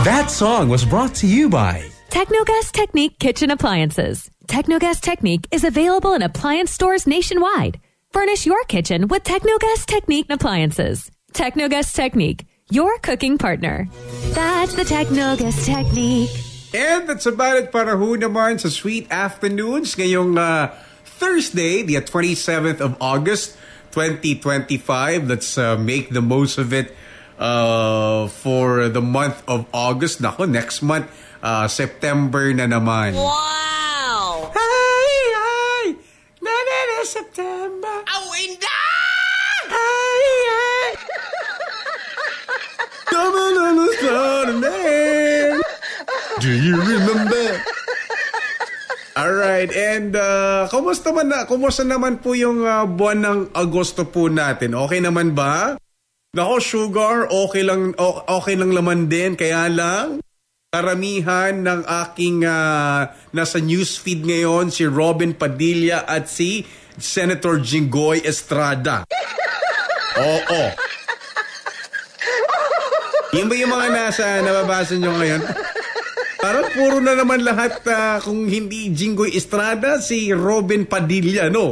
That song was brought to you by Technogas Technique Kitchen Appliances. Technogas Technique is available in appliance stores nationwide. Furnish your kitchen with Technogas Technique appliances. Technogas Technique, your cooking partner. That's the Technogas Technique. And that's about it para ho naman sa Sweet Afternoons ngayong Thursday, the 27th of August, 2025. Let's make the most of it for the month of August. Nako, next month, September na naman. Wow! Hi! Na September. Aw, hindi! Hi! Come on, man. Do you remember? Alright, and kumusta naman po yung buwan ng Agosto po natin? Okay naman ba? Nako, Sugar, okay lang naman din. Kaya lang, karamihan ng aking nasa newsfeed ngayon, si Robin Padilla at si Senator Jinggoy Estrada. Oo. Yun ba yung mga nababasa nyo ngayon? Parang puro na naman lahat kung hindi Jinggoy Estrada, si Robin Padilla, no?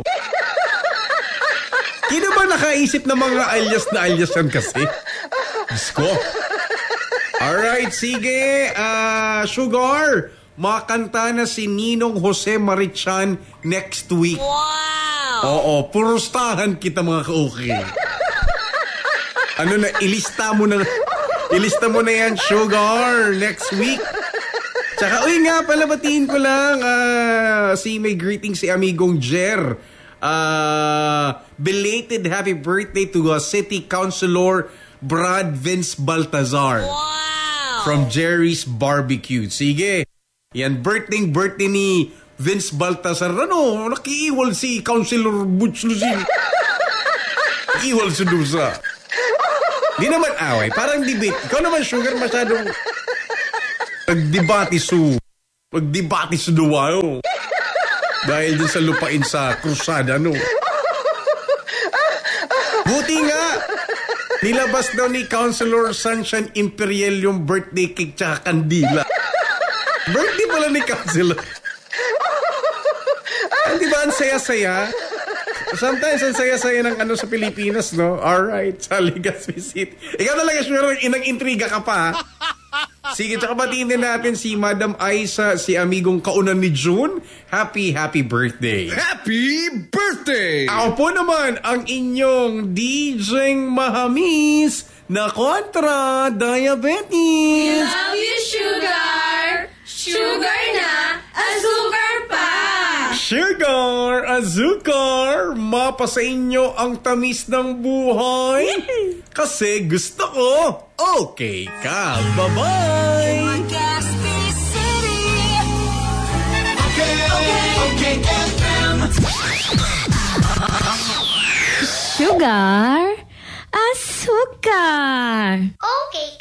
Hindi ba nakaisip ng mga alias yan kasi? Diyos ko. Alright, sige. Sugar, makanta na si Ninong Jose Marichan next week. Wow! Oo, purustahan kita mga ka-okay. Ilista mo na yan, Sugar, next week. Tsaka, nga pala, batiin ko lang, may greeting si amigong Jer. Belated happy birthday to City Councilor Brad Vince Baltazar. Wow! From Jerry's Barbecue. Sige, yan, birthday ni Vince Baltazar. Nakiiwal si Councilor Butch Lucin. Nakiiwal si Dusa. Di naman away, parang debate. Ikaw naman, Sugar, masyadong Pagdebate su duwayo. Dahil din sa lupain sa krusada, no? Buti nga, nilabas daw ni Councilor Sunshine Imperial yung birthday cake tsaka kandila. Birthday pala ni Councilor. Di ba, ang saya-saya? Sometimes, ang saya-saya ng sa Pilipinas, no? Alright, sa Ligas Visit. Ikaw talaga, sure, inang-intriga ka pa, ha? Sige, tsaka batiin din natin si Madam Aisa, si amigong kaunan ni June. Happy birthday. Happy birthday! Ako po naman ang inyong DJ Mahamis na kontra diabetes. Love you, Sugar! Sugar na, azúcar pa! Sugar, azúcar, mapa sa inyo ang tamis ng buhay. Kasi gusto ko, okay ka. Bye-bye! Okay, FM. Sugar, azúcar. Okay